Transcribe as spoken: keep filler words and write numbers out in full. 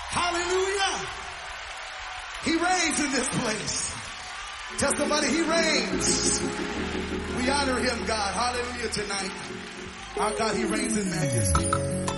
Hallelujah. He reigns in this place. Tell somebody he reigns. We honor him, God. Hallelujah tonight. Our God, he reigns in majesty.